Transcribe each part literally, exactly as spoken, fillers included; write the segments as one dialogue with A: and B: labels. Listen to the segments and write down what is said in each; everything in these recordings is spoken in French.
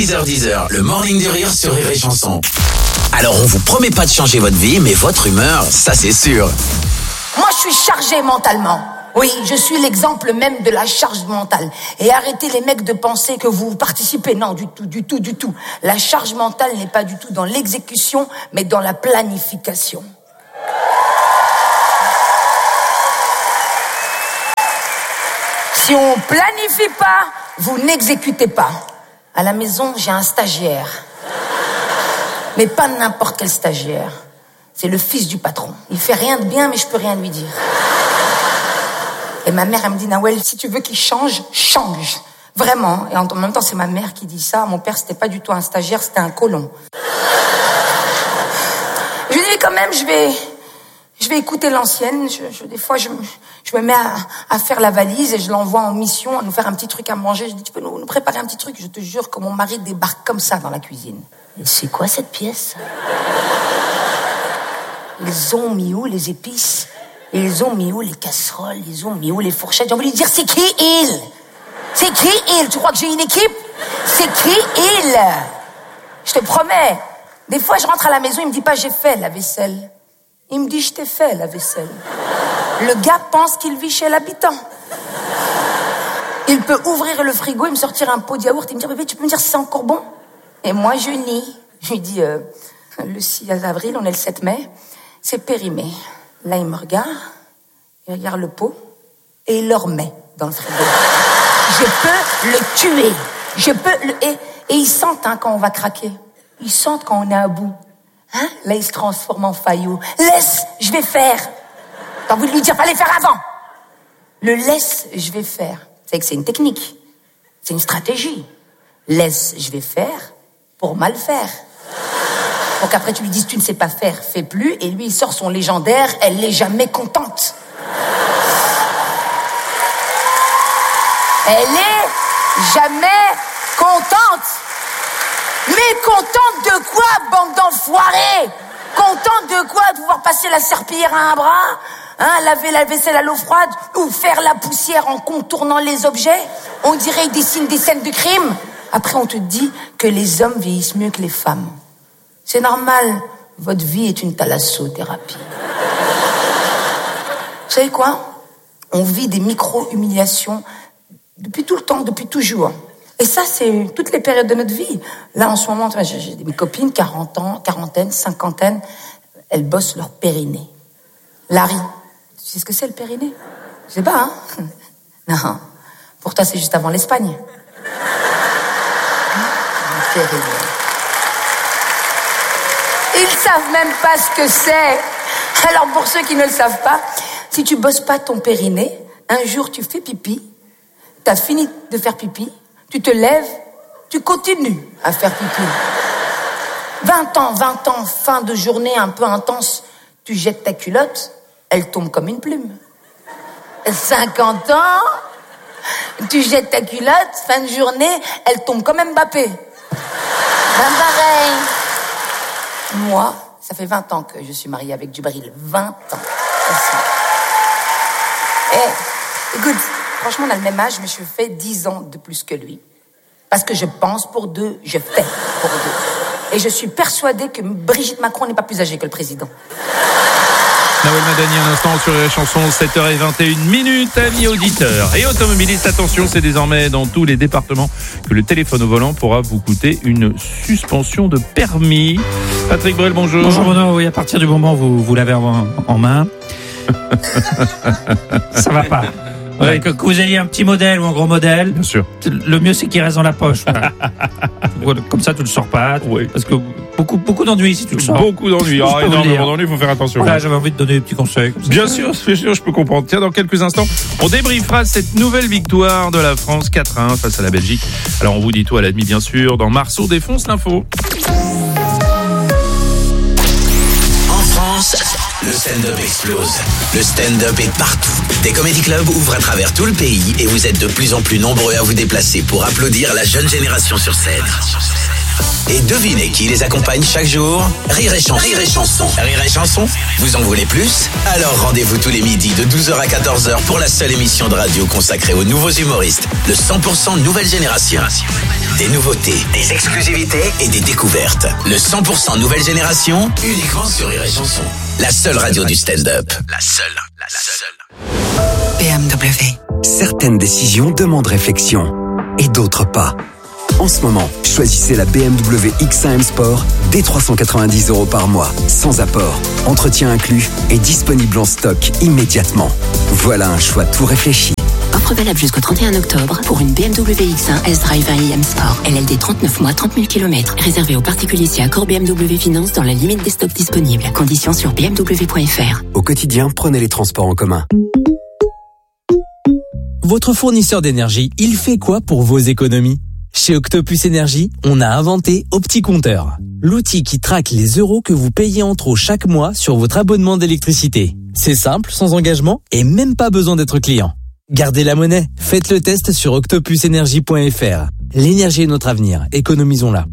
A: six heures dix, le Morning du Rire sur Rire et Chanson. Alors on vous promet pas de changer votre vie, mais votre humeur, ça c'est sûr.
B: Moi je suis chargée mentalement. Oui, je suis l'exemple même de la charge mentale. Et arrêtez les mecs de penser que vous participez. Non, du tout, du tout, du tout. La charge mentale n'est pas du tout dans l'exécution, mais dans la planification. Si on planifie pas, vous n'exécutez pas. À la maison, j'ai un stagiaire. Mais pas n'importe quel stagiaire. C'est le fils du patron. Il fait rien de bien, mais je peux rien lui dire. Et ma mère, elle me dit, Nawel, si tu veux qu'il change, change. Vraiment. Et en même temps, c'est ma mère qui dit ça. Mon père, c'était pas du tout un stagiaire, c'était un colon. Je lui dis, quand même, je vais, je vais écouter l'ancienne. Je, je, des fois, je, je me mets à, à faire la valise et je l'envoie en mission à nous faire un petit truc à manger. Je dis, tu peux nous, nous préparer un petit truc? Je te jure que mon mari débarque comme ça dans la cuisine. Et c'est quoi cette pièce? Ils ont mis où les épices? Ils ont mis où les casseroles? Ils ont mis où les fourchettes? J'ai envie de lui dire, c'est qui il? C'est qui il? Tu crois que j'ai une équipe? C'est qui il? Je te promets. Des fois, je rentre à la maison, il me dit pas, j'ai fait la vaisselle. Il me dit, je t'ai fait la vaisselle. Le gars pense qu'il vit chez l'habitant. Il peut ouvrir le frigo et me sortir un pot de yaourt et me dire, bébé, tu peux me dire si c'est encore bon? Et moi, je nie. Je lui dis, euh, le six avril, on est le sept mai, c'est périmé. Là, il me regarde, il regarde le pot, et il le remet dans le frigo. Je peux le tuer. Je peux le... Et, et ils sentent hein, quand on va craquer. Ils sentent quand on est à bout. Hein? Là, il se transforme en faillot. Laisse, je vais faire. T'as envie de lui dire, fallait faire avant. Le laisse, je vais faire. C'est que c'est une technique. C'est une stratégie. Laisse, je vais faire pour mal faire. Donc après, tu lui dis, tu ne sais pas faire, fais plus. Et lui, il sort son légendaire, elle n'est jamais contente. Elle est jamais contente. Mais contente de quoi, bande d'enfoirés? Contente de quoi? De pouvoir passer la serpillière à un bras, hein, laver la vaisselle à l'eau froide, ou faire la poussière en contournant les objets? On dirait qu'ils dessinent des scènes de crime. Après, on te dit que les hommes vieillissent mieux que les femmes. C'est normal, votre vie est une thalassothérapie. Vous savez quoi? On vit des micro-humiliations depuis tout le temps, depuis toujours. Et ça, c'est toutes les périodes de notre vie. Là, en ce moment, j'ai des copines, quarante ans, quarantaine, cinquantaine, elles bossent leur périnée. Larry, tu sais ce que c'est le périnée? Je sais pas, hein? Non, pour toi, c'est juste avant l'Espagne. Le périnée. Ils savent même pas ce que c'est. Alors pour ceux qui ne le savent pas, si tu bosses pas ton périnée, un jour tu fais pipi, t'as fini de faire pipi, tu te lèves, tu continues à faire pipi. vingt ans, vingt ans, fin de journée un peu intense, tu jettes ta culotte, elle tombe comme une plume. cinquante ans, tu jettes ta culotte, fin de journée, elle tombe comme Mbappé. Ben pareil. Moi, ça fait vingt ans que je suis mariée avec Djibril. vingt ans. Et, écoute, franchement, on a le même âge, mais je fais dix ans de plus que lui. Parce que je pense pour deux, je fais pour deux. Et je suis persuadée que Brigitte Macron n'est pas plus âgée que le président.
C: Nawel Madani, un instant sur les chansons, sept heures vingt et une minutes, amis auditeurs. Et automobilistes, attention, c'est désormais dans tous les départements que le téléphone au volant pourra vous coûter une suspension de permis. Patrick Bruel, bonjour.
D: Bonjour Bruno, oui, à partir du moment où vous, vous l'avez en, en main, ça va pas. Ouais, que, que vous ayez un petit modèle ou un gros modèle,
C: bien sûr.
D: Le mieux c'est qu'il reste dans la poche. Voilà. Comme ça, tu le sors pas.
C: Oui.
D: Parce que beaucoup, beaucoup d'ennuis si tu le sors.
C: Beaucoup d'ennuis. Ah, énormément d'ennuis, il faut faire attention.
D: Voilà, j'avais envie de donner des petits conseils. Comme ça.
C: Bien sûr, bien sûr, je peux comprendre. Tiens, dans quelques instants, on débriefera cette nouvelle victoire de la France quatre à un face à la Belgique. Alors, on vous dit tout à la demi, bien sûr. Dans Marceau défonce l'info.
A: En France, le stand-up explose. Le stand-up est partout. Des comédie clubs ouvrent à travers tout le pays et vous êtes de plus en plus nombreux à vous déplacer pour applaudir la jeune génération sur scène. Et devinez qui les accompagne chaque jour? Rire et Chanson. Rire et Chanson. Rire et Chanson. Vous en voulez plus? Alors rendez-vous tous les midis de douze heures à quatorze heures pour la seule émission de radio consacrée aux nouveaux humoristes. Le cent pour cent nouvelle génération. Des nouveautés, des exclusivités et des découvertes. Le cent pour cent nouvelle génération, uniquement sur Rire et Chanson. La seule radio du stand-up. La seule. La seule.
E: B M W. Certaines décisions demandent réflexion et d'autres pas. En ce moment, choisissez la B M W X un M Sport dès trois cent quatre-vingt-dix euros par mois, sans apport, entretien inclus et disponible en stock immédiatement. Voilà un choix tout réfléchi.
F: Offre valable jusqu'au trente et un octobre pour une B M W X un S-Drive un i M Sport. L L D trente-neuf mois, trente mille kilomètres. Réservé aux particuliers si accord B M W Finance dans la limite des stocks disponibles. Conditions sur b m w point f r.
E: Au quotidien, prenez les transports en commun.
G: Votre fournisseur d'énergie, il fait quoi pour vos économies? Chez Octopus Énergie, on a inventé OptiCompteur, l'outil qui traque les euros que vous payez en trop chaque mois sur votre abonnement d'électricité. C'est simple, sans engagement et même pas besoin d'être client. Gardez la monnaie, faites le test sur octopus énergie point f r. L'énergie est notre avenir, économisons-la.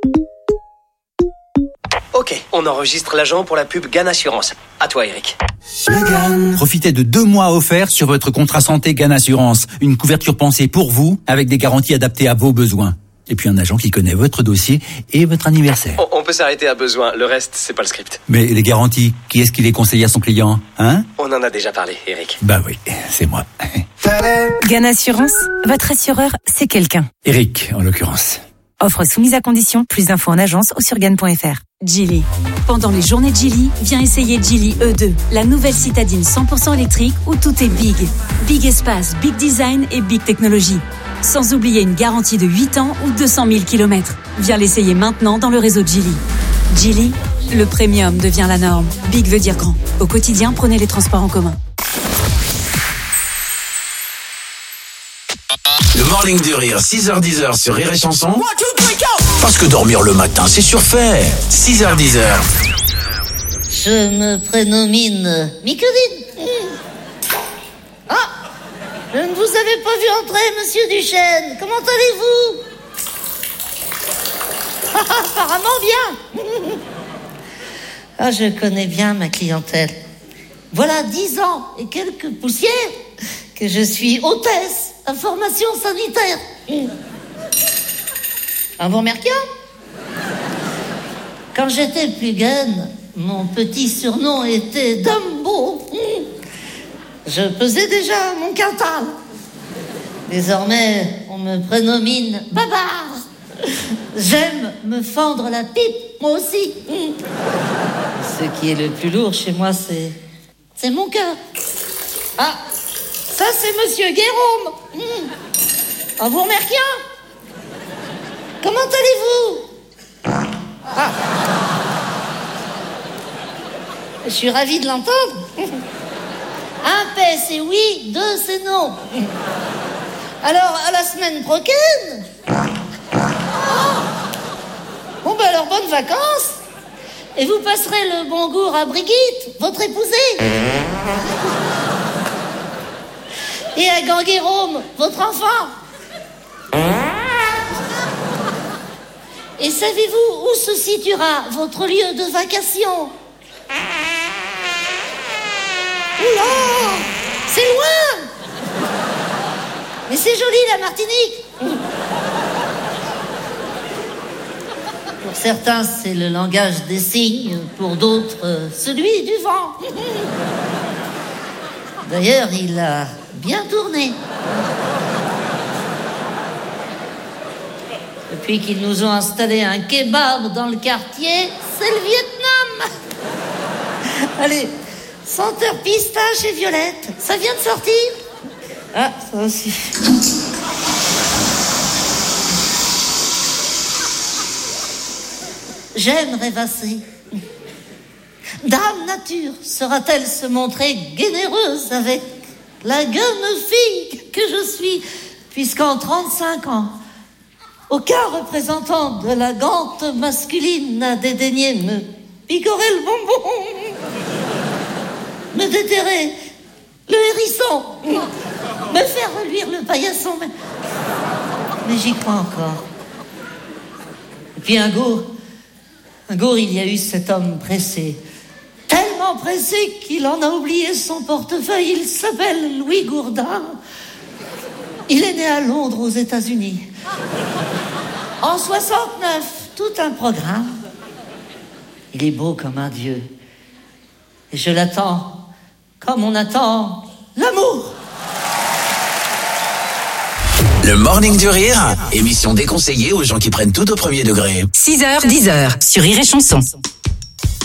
H: Ok, on enregistre l'agent pour la pub Gann Assurance. À toi, Eric.
I: Profitez de deux mois offerts sur votre contrat santé Gann Assurance. Une couverture pensée pour vous, avec des garanties adaptées à vos besoins. Et puis un agent qui connaît votre dossier et votre anniversaire.
H: On, on peut s'arrêter à besoin, le reste, c'est pas le script.
I: Mais les garanties, qui est-ce qui les conseille à son client, hein?
H: On en a déjà parlé, Eric.
I: Bah oui, c'est moi.
J: Gann Assurance, votre assureur, c'est quelqu'un.
I: Eric, en l'occurrence.
J: Offre soumise à condition, plus d'infos en agence ou sur gann point f r. Geely. Pendant les journées de Geely, viens essayer Geely E deux, la nouvelle citadine cent pour cent électrique où tout est big. Big espace, big design et big technologie. Sans oublier une garantie de huit ans ou deux cent mille kilomètres. Viens l'essayer maintenant dans le réseau Geely. Geely, le premium devient la norme. Big veut dire grand. Au quotidien, prenez les transports en commun.
A: Le Morning du Rire, six heures dix sur Rire et Chanson. Parce que dormir le matin, c'est surfait. six heures dix.
K: Je me prénomine Micheline. Ah, je ne vous avais pas vu entrer, monsieur Duchesne. Comment allez-vous? Apparemment bien. Ah, je connais bien ma clientèle. Voilà dix ans et quelques poussières que je suis hôtesse à formation sanitaire. Un bon mercure? Quand j'étais plus jeune, mon petit surnom était Dumbo. Je pesais déjà mon quintal. Désormais, on me prénomine Babar. J'aime me fendre la pipe, moi aussi. Ce qui est le plus lourd chez moi, c'est... c'est mon cœur. Ah, ça c'est Monsieur Guérôme. Un bon mercure? Comment allez-vous? Ah. Je suis ravie de l'entendre. Un P, c'est oui, deux, c'est non. Alors, à la semaine prochaine. Oh. Bon, ben alors, bonnes vacances. Et vous passerez le bonjour à Brigitte, votre épousée. Et à Ganguérôme, votre enfant. Et savez-vous où se situera votre lieu de vacation? Oula, c'est loin. Mais c'est joli la Martinique. Pour certains, c'est le langage des signes, pour d'autres, celui du vent. D'ailleurs, il a bien tourné. Depuis qu'ils nous ont installé un kebab dans le quartier, c'est le Vietnam. Allez, senteur pistache et violette, ça vient de sortir? Ah, ça aussi. J'aime rêvasser. Dame Nature sera-t-elle se montrer généreuse avec la gueule fille que je suis, puisqu'en trente-cinq ans, aucun représentant de la gante masculine n'a dédaigné me picorer le bonbon, me déterrer le hérisson, me faire reluire le paillasson. Mais, mais j'y crois encore. Et puis un jour, un jour, il y a eu cet homme pressé. Tellement pressé qu'il en a oublié son portefeuille. Il s'appelle Louis Gourdin. Il est né à Londres, aux États-Unis. En soixante-neuf, tout un programme. Il est beau comme un dieu. Et je l'attends comme on attend l'amour.
A: Le Morning du Rire, émission déconseillée aux gens qui prennent tout au premier degré.
F: six heures, dix heures, sur Rire et Chanson.